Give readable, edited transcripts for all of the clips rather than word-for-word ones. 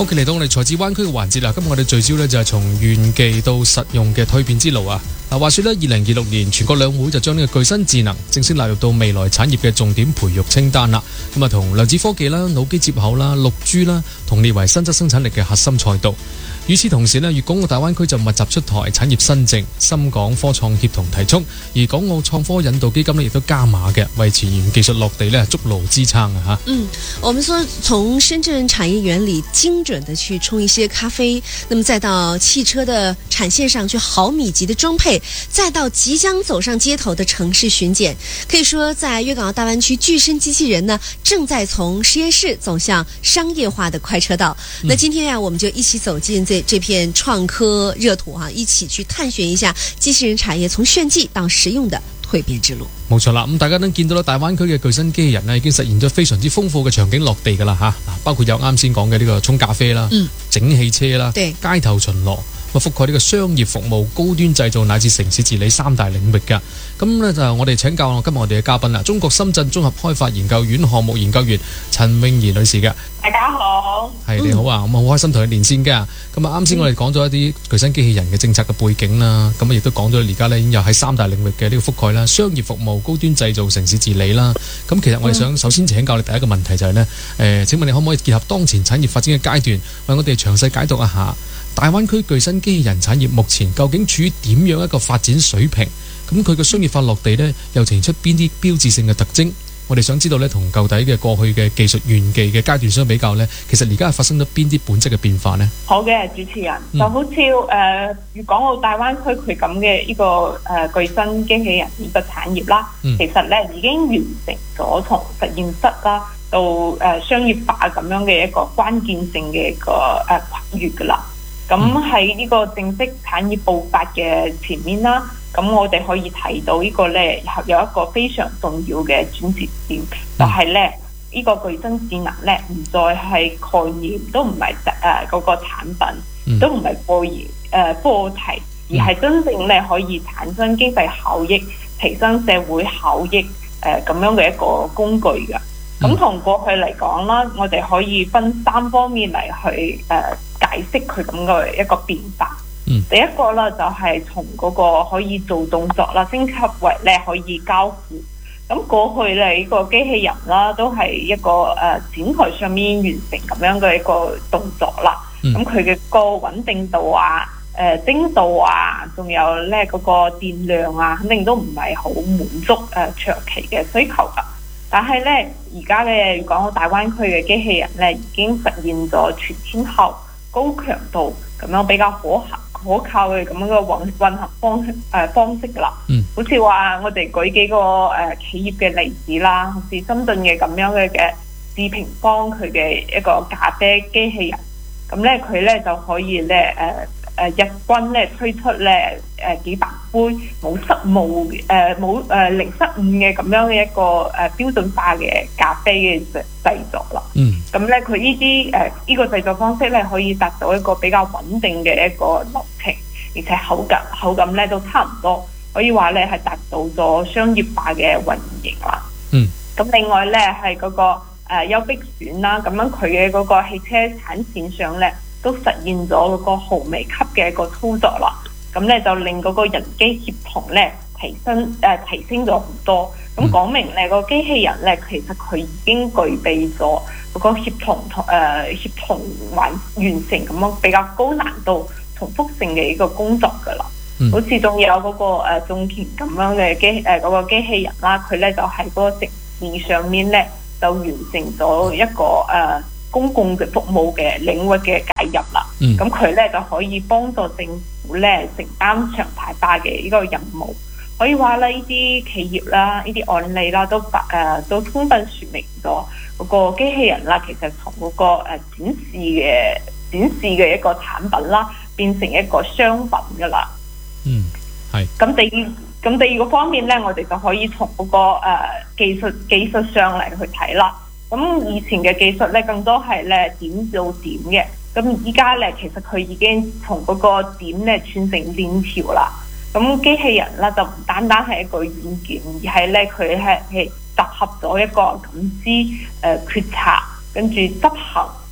OK， 嚟到我哋財智灣區嘅環節啦，今日我哋聚焦呢，就係從玄技到實用嘅蛻變之路啊！嗱，話說呢，2026年全國兩會就將呢個具身智能正式納入到未來產業嘅重點培育清單啦。咁啊，同量子科技啦、腦機接口啦、6G 啦，同列為新增生產力嘅核心賽道。與此同時呢，粵港澳大灣區就密集出台產業新政，深港科創協同提速，而港澳創科引導基金呢亦都加碼嘅，為前沿技術落地呢築牢支撐啊！ 我們說從深圳產業園裡精準的去沖一些咖啡，那麼再到汽車的產線上去毫米級的裝配，再到即將走上街頭的城市巡檢，可以說在粵港澳大灣區具身機器人呢正在從實驗室走向商業化的快車道。那今天我們就一起走進這片創科熱土一起去探尋一下機器人產業從炫技到實用的蛻變之路。 冇錯啦，咁大家都見到啦，大灣區嘅具身機器人呢已經實現咗非常之豐富嘅場景落地㗎啦嚇，包括有啱先講嘅呢個沖咖啡啦、整汽車啦、街頭巡邏，覆蓋呢個商業服務、高端製造乃至城市治理三大領域㗎。咁呢就我哋請教今日我哋嘅嘉賓啦，中國深圳綜合開發研究院項目研究員陳詠儀女士嘅。 大家好， 你好啊，咁好開心同你連線㗎。咁啊啱先我哋講咗一啲具身機器人嘅政策嘅背景啦，咁亦都講咗而家呢已經有喺三大領域嘅呢個覆蓋啦，商業服務、高端製造、城市治理啦。咁其實我哋想首先請教你第一個問題就係呢，請問你可唔可以結合當前產業發展嘅階段，為我哋詳細解讀一下大灣區具身機器人產業目前究竟處於點樣一個發展水平？咁佢嘅商業化落地呢，又呈現出邊啲標誌性嘅特徵？我哋想知道呢，同舊底嘅過去嘅技術玄技嘅階段相比較呢，其實而家係發生咗邊啲本質嘅變化呢？ 好嘅，主持人，就好似粵港澳大灣區佢咁嘅呢個具身機器人呢個產業啦，其實呢已經完成咗從實驗室啦到商業化咁樣嘅一個關鍵性嘅一個跨越㗎啦。咁喺呢個正式產業步伐嘅前面啦，咁我哋可以睇到呢個咧有一個非常重要嘅轉折點，就係咧呢個具身智能咧唔再係概念，都唔係嗰個產品，都唔係課題，而係真正咧可以產生經濟效益、提升社會效益咁樣嘅一個工具㗎。咁同過去嚟講啦，我哋可以分三方面嚟去解釋佢咁嘅一個變化。第一個啦，就係從嗰個可以做動作啦，升級為咧可以交付。咁過去咧呢個機器人啦，都係一個展台上面完成咁樣嘅一個動作啦。咁佢嘅個穩定度啊、精度啊，仲有咧嗰個電量啊，肯定都唔係好滿足長期嘅需求㗎。但係咧，而家嘅粵港澳大灣區嘅機器人咧，已經實現咗全天候、高強度咁樣比較可靠嘅咁樣嘅運行方式㗎啦。好似話我哋舉幾個企業嘅例子啦，好似深圳嘅咁樣嘅智平方佢嘅一個咖啡機器人，咁咧佢咧就可以咧日均咧推出咧幾百杯冇零失誤嘅咁樣嘅一個標準化嘅咖啡嘅製作啦。咁咧佢呢個製作方式咧可以達到一個比較穩定嘅一個流程，而且口感咧都差唔多，可以話咧係達到咗商業化嘅運營啦。咁另外咧係嗰個優碧選啦，咁樣佢嘅嗰個汽車產線上咧，都實現咗嗰個毫微級嘅一個操作啦，咁咧就令嗰個人機協同咧提升咗好多。咁講明咧個機器人咧，其實佢已經具備咗嗰個協同完成咁樣比較高難度、重複性嘅一個工作噶啦。好似仲有嗰個種田咁樣嘅嗰個機器人啦，佢咧就喺嗰個城市上面咧就完成咗一個公共嘅服務嘅領域嘅介入啦，咁佢咧就可以幫助政府咧承擔常態化嘅呢個任務。可以話咧，呢啲企業啦、呢啲案例啦，都充分説明咗嗰個機器人啦，其實從嗰個展示嘅一個產品啦，變成一個商品噶啦。係。咁第二個方面咧，我哋就可以從嗰個技術上嚟去睇啦。咁以前嘅技術咧，更多係咧點到點嘅。咁依家咧，其實佢已經從嗰個點咧轉成鏈條啦。咁機器人啦，就唔單單係一個軟件，而係咧佢係集合咗一個感知、決策，跟住執行，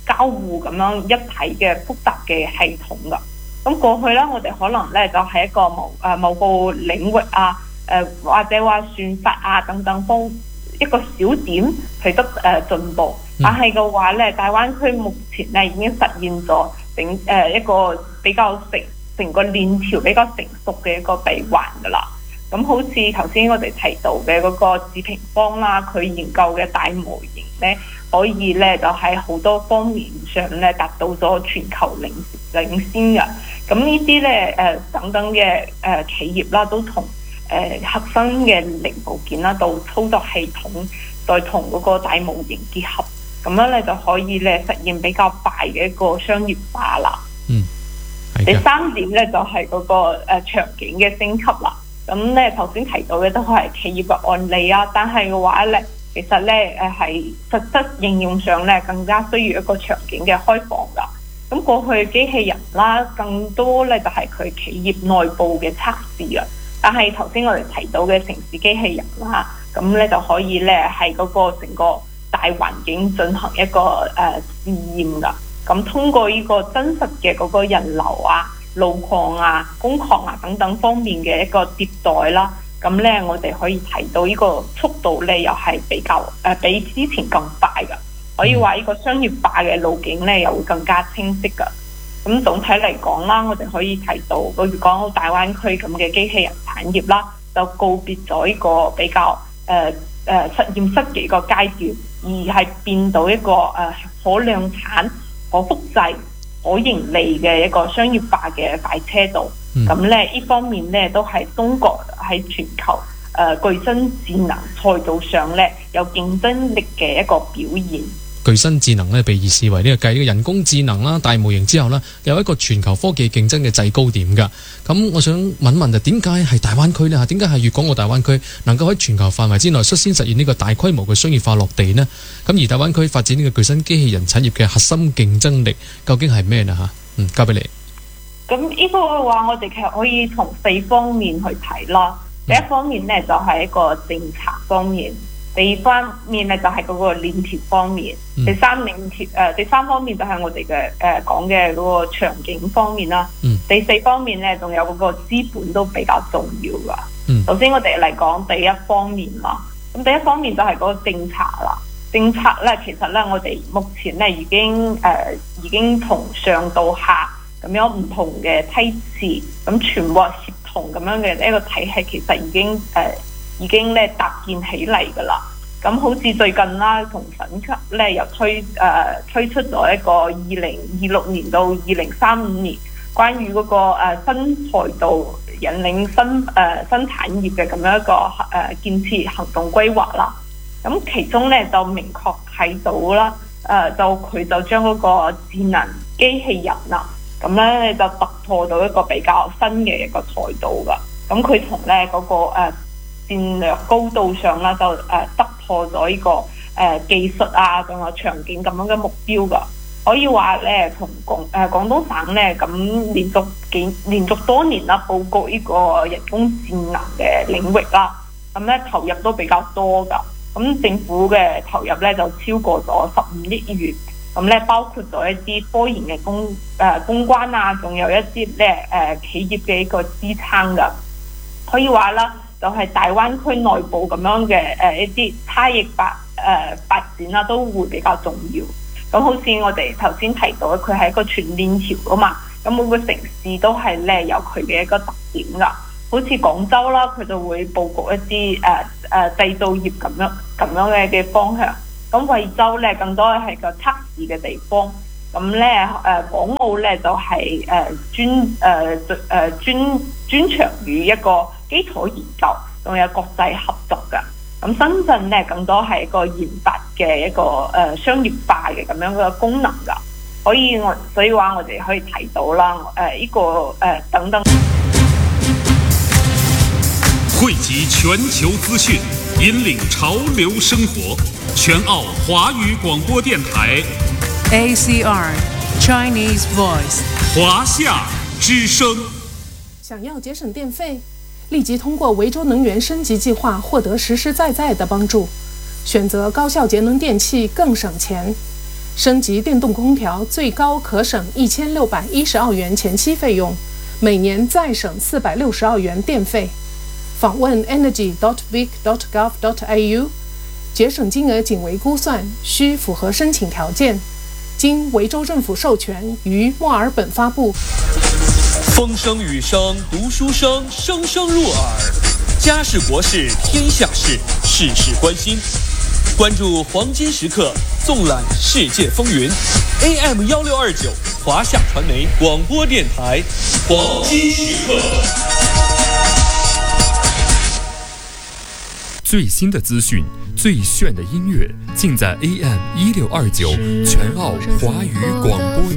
交互咁樣一體嘅複雜嘅系統㗎。咁過去咧，我哋可能咧就係一個某個領域啊，或者話算法啊等等方一個小點取得進步，但係嘅話咧，大灣區目前咧已經實現咗一個比較成個鏈條比較成熟嘅一個閉環㗎啦。咁好似頭先我哋提到嘅嗰個智平方啦，佢研究嘅大模型咧，可以咧就喺好多方面上咧達到咗全球領先嘅。咁呢啲咧等等嘅企業啦，都同核心嘅零部件啦到操作系統，再同嗰個大模型結合，咁樣咧就可以咧實現比較快嘅一個商業化啦。第三點咧就係嗰個場景嘅升級啦。咁咧頭先提到嘅都係企業嘅案例啊，但係嘅話咧，其實咧係實質應用上咧更加需要一個場景嘅開放㗎。咁過去機器人啦，更多咧就係佢企業內部嘅測試啊。但係頭先我哋提到嘅城市機器人啦，咁咧就可以咧係嗰個成個大環境進行一個試驗㗎。咁通過呢個真實嘅嗰個人流啊、路況啊、工況啊等等方面嘅一個迭代啦，咁咧我哋可以睇到呢個速度咧又係比較比之前更快㗎。可以話呢個商業化嘅路徑咧又會更加清晰㗎。咁總體嚟講啦，我哋可以睇到個粵港澳大灣區咁嘅機器人產業啦，就告別咗呢個比較實驗室嘅一個階段，而係變到一個可量產、可複製、可盈利嘅一個商業化嘅快車道。咁咧呢方面咧都係中國喺全球具身智能賽道上咧有競爭力嘅一個表現。 具身智能咧被視為呢個繼人工智能啦、大模型之後啦，有一個全球科技競爭嘅制高點㗎。咁我想問就點解係大灣區呢？點解係粵港澳大灣區能夠喺全球範圍之內率先實現呢個大規模嘅商業化落地呢？咁而大灣區發展呢個具身機器人產業嘅核心競爭力究竟係咩呢？交俾你。 咁呢個嘅話，我哋其實可以從4方面去睇啦。第一方面呢，就係一個政策方面。第二方面咧就係嗰個鏈條方面，第三方面就係我哋嘅講嘅嗰個場景方面啦。第四方面咧仲有嗰個資本都比較重要噶。首先我哋嚟講第一方面啦，咁第一方面就係嗰個政策啦。政策咧其實咧我哋目前咧已經從上到下咁樣唔同嘅梯次，咁全部協同咁樣嘅一個體系，其實已經咧搭建起嚟㗎啦。咁好似最近啦，同省級咧又推出咗一個2026年到2035年關於嗰個新賽道引領新產業嘅咁樣一個建設行動規劃啦。咁其中咧就明確睇到啦，佢就將嗰個智能機器人啦，咁咧就突破到一個比較新嘅一個賽道㗎。咁佢同咧嗰個戰略高度上啦，就突破咗呢個技術啊，仲有場景咁樣嘅目標㗎。可以話咧，從廣東省咧咁連續多年啦，佈局呢個人工智能嘅領域啦，咁咧投入都比較多㗎。咁政府嘅投入咧就超過咗15億元，咁咧包括咗一啲科研嘅公關啊，仲有一啲咧企業嘅一個支撐㗎。可以話啦，就係大灣區內部咁樣嘅一啲差異發展啦，都會比較重要。咁好似我哋頭先提到，佢係一個全鏈條啊嘛，咁每個城市都係咧有佢嘅一個特點㗎。好似廣州啦，佢就會佈局一啲製造業咁樣嘅方向。咁惠州咧更多係個測試嘅地方。咁咧港澳咧就係專長於一個基礎研究，仲有國際合作㗎。咁深圳咧更多係一個研發嘅一個商業化嘅咁樣嘅功能㗎。所以話我哋可以睇到啦，呢個等等。 匯集全球資訊，引領潮流生活。全澳華語廣播電台 ACR Chinese Voice 華夏之聲。 想要節省電費，立即通過維州能源升級計劃獲得實實在在的幫助，選擇高效節能電器更省錢。 升级电动空调最高可省1610澳元前期费用，每年再省460澳元电费。访问 energy.vic.gov.au， 节省金额仅为估算，需符合申请条件。经维州政府授权，于墨尔本发布。 风声雨声读书声，声声入耳。家事国事天下事，事事关心。关注黄金时刻，纵览世界风云。AM1629，华夏传媒广播电台，黄金时刻。 最新的资讯，最炫的音乐，尽在AM1629全澳华语广播。